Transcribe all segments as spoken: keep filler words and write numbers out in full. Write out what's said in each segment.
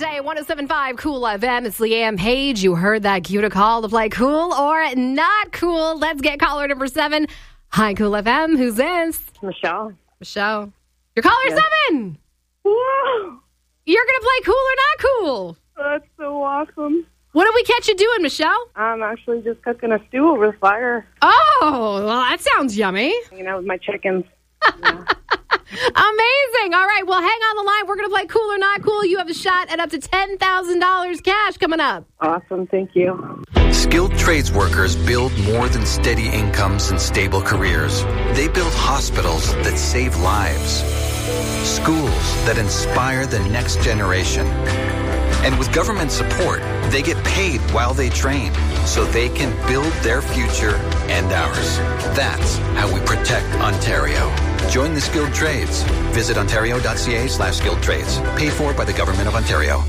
Today, one oh seven point five Cool F M. It's Leanne Page. You heard that cue to call to play cool or not cool. Let's get caller number seven. Hi, Cool F M. Who's this? Michelle. Michelle. You're caller Yes. seven. Wow. You're going to play cool or not cool. That's so awesome. What did we catch you doing, Michelle? I'm actually just cooking a stew over the fire. Oh, well, that sounds yummy. Hanging out with my chickens. Yeah. Amazing. All right, well, hang on the line. We're going to play cool or not cool. You have a shot at up to ten thousand dollars cash coming up. Awesome. Thank you. Skilled trades workers build more than steady incomes and stable careers. They build hospitals that save lives, schools that inspire the next generation. And with government support, they get paid while they train so they can build their future and ours. That's how we protect Ontario. Join the skilled trades. Visit ontario.ca slash skilled trades. Paid for by the Government of Ontario.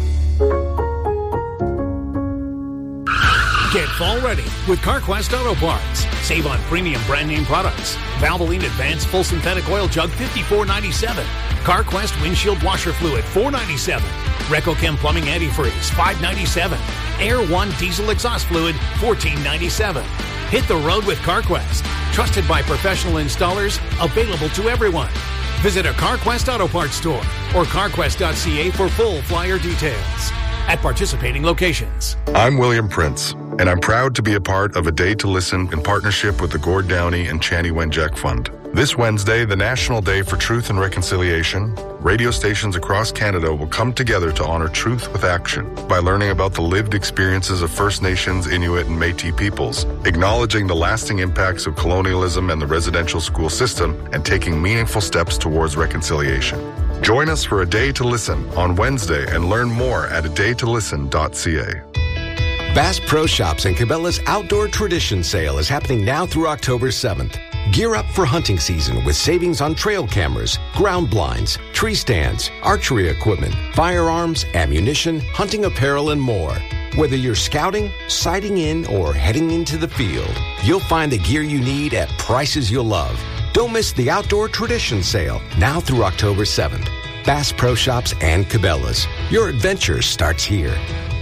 Get fall ready with CarQuest Auto Parts. Save on premium brand name products. Valvoline Advanced Full Synthetic Oil Jug fifty-four ninety-seven. CarQuest Windshield Washer Fluid four ninety-seven. RecoChem Plumbing Antifreeze five ninety-seven. Air One Diesel Exhaust Fluid fourteen ninety-seven. Hit the road with CarQuest. Trusted by professional installers, available to everyone. Visit a CarQuest Auto Parts store or carquest dot c a for full flyer details. At participating locations. I'm William Prince, and I'm proud to be a part of A Day to Listen in partnership with the Gord Downey and Chani Wenjack Fund. This Wednesday, the National Day for Truth and Reconciliation, radio stations across Canada will come together to honor truth with action by learning about the lived experiences of First Nations, Inuit, and Métis peoples, acknowledging the lasting impacts of colonialism and the residential school system, and taking meaningful steps towards reconciliation. Join us for A Day to Listen on Wednesday and learn more at a day to listen dot c a. Bass Pro Shops and Cabela's Outdoor Tradition Sale is happening now through October seventh. Gear up for hunting season with savings on trail cameras, ground blinds, tree stands, archery equipment, firearms, ammunition, hunting apparel, and more. Whether you're scouting, sighting in, or heading into the field, you'll find the gear you need at prices you'll love. Don't miss the Outdoor Tradition Sale, now through October seventh. Bass Pro Shops and Cabela's. Your adventure starts here.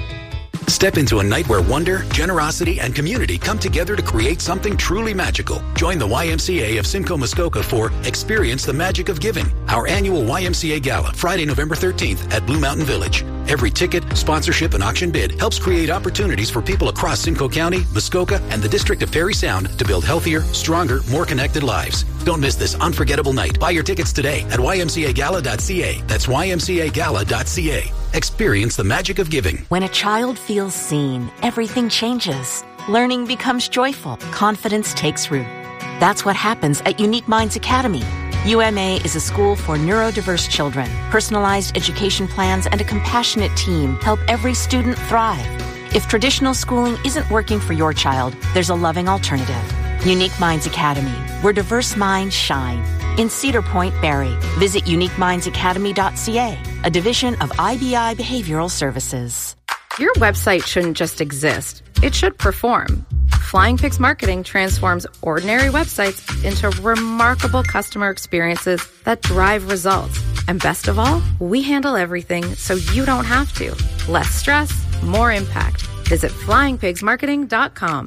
Step into a night where wonder, generosity, and community come together to create something truly magical. Join the Y M C A of Simcoe Muskoka for Experience the Magic of Giving, our annual Y M C A Gala, Friday, November thirteenth at Blue Mountain Village. Every ticket, sponsorship, and auction bid helps create opportunities for people across Simcoe County, Muskoka, and the District of Parry Sound to build healthier, stronger, more connected lives. Don't miss this unforgettable night. Buy your tickets today at y m c a gala dot c a. That's y m c a gala dot c a. Experience the magic of giving. When a child feels seen, everything changes. Learning becomes joyful. Confidence takes root. That's what happens at Unique Minds Academy. U M A is a school for neurodiverse children. Personalized education plans and a compassionate team help every student thrive. If traditional schooling isn't working for your child, there's a loving alternative. Unique Minds Academy, where diverse minds shine. In Cedar Point, Barrie. Visit unique minds academy dot c a, a division of I B I Behavioral Services. Your website shouldn't just exist. It should perform. Flying Pigs Marketing transforms ordinary websites into remarkable customer experiences that drive results. And best of all, we handle everything so you don't have to. Less stress, more impact. Visit flying pigs marketing dot com.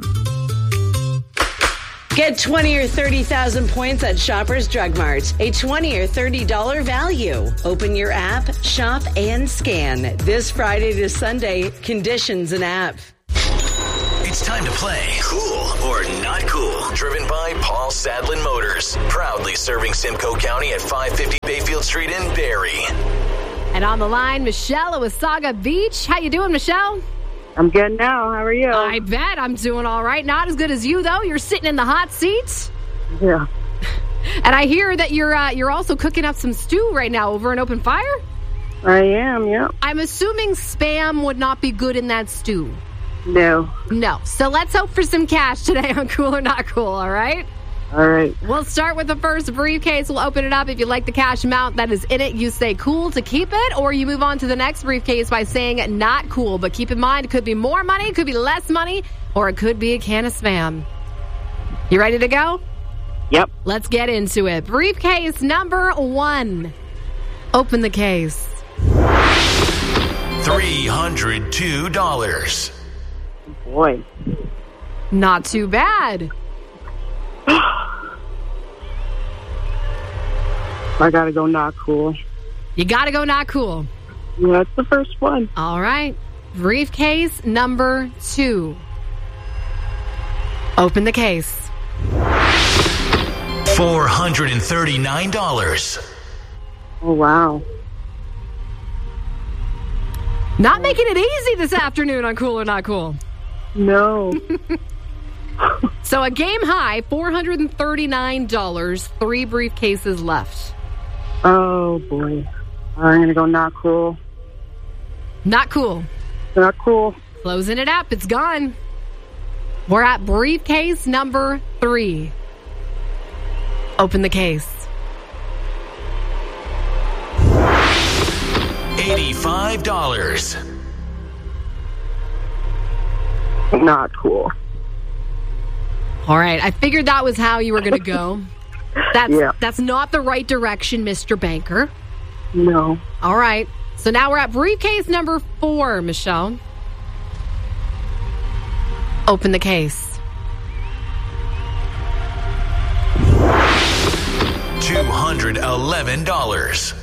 Get twenty or thirty thousand points at Shoppers Drug Mart. A twenty or thirty dollars value. Open your app, shop, and scan. This Friday to Sunday, conditions and app. It's time to play Cool or Not Cool. Driven by Paul Sadlin Motors. Proudly serving Simcoe County at five fifty Bayfield Street in Barrie. And on the line, Michelle at Wasaga Beach. How you doing, Michelle? I'm good now. How are you? I bet I'm doing all right. Not as good as you, though. You're sitting in the hot seat. Yeah. And I hear that you're uh, you're also cooking up some stew right now over an open fire? I am, yeah. I'm assuming Spam would not be good in that stew. No. No. So let's hope for some cash today on Cool or Not Cool, all right? All right. We'll start with the first briefcase. We'll open it up. If you like the cash amount that is in it, you say cool to keep it, or you move on to the next briefcase by saying not cool. But keep in mind, it could be more money, it could be less money, or it could be a can of Spam. You ready to go? Yep. Let's get into it. Briefcase number one. Open the case. three hundred two dollars. Boy. Not too bad. I gotta go not cool. You gotta go not cool. Yeah, that's the first one. All right. Briefcase number two. Open the case. four hundred thirty-nine dollars. Oh, wow. Not making it easy this afternoon on Cool or Not Cool. No. So a game high, four hundred thirty-nine dollars, three briefcases left. Oh, boy. I'm going to go not cool. Not cool. Not cool. Closing it up. It's gone. We're at briefcase number three. Open the case. eighty-five dollars. Not cool. All right. I figured that was how you were going to go. That's Yeah. that's not the right direction, Mister Banker. No. All right. So now we're at briefcase number four, Michelle. Open the case. two hundred eleven dollars.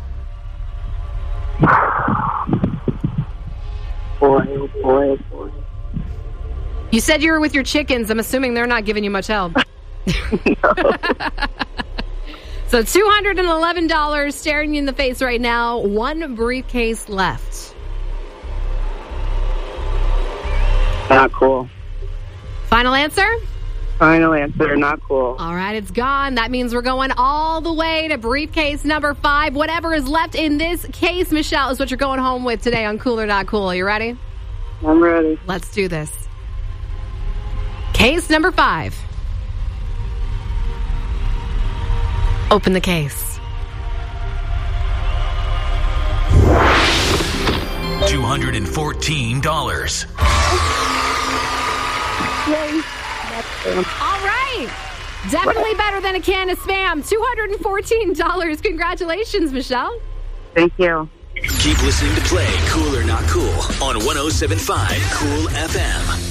Boy, oh boy, oh boy. You said you were with your chickens. I'm assuming they're not giving you much help. So two hundred eleven dollars staring you in the face right now. One briefcase left. Not cool. Final answer? Final answer, not cool. All right, it's gone. That means we're going all the way to briefcase number five. Whatever is left in this case, Michelle, is what you're going home with today on Cool or Not Cool. Are you ready? I'm ready. Let's do this. Case number five. Open the case. two hundred fourteen dollars. Yay. All right. Definitely better than a can of Spam. two hundred fourteen dollars. Congratulations, Michelle. Thank you. Keep listening to Play Cool or Not Cool on one oh seven point five Cool F M.